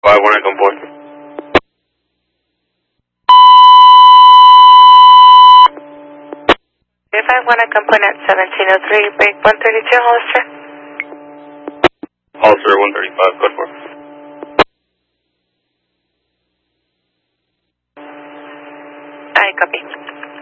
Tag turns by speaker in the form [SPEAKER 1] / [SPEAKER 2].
[SPEAKER 1] 5-1 at gunpoint.
[SPEAKER 2] If I want to component at 1703, break 132, Hollister.
[SPEAKER 1] Hollister 135, code 4.
[SPEAKER 2] I copy.